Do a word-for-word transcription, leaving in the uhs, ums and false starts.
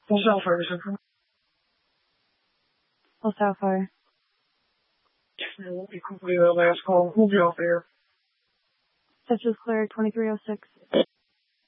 LaSalle Fire Center. LaSalle Fire. It won't be quickly that last call. We'll be off air. Such as clear twenty-three oh six.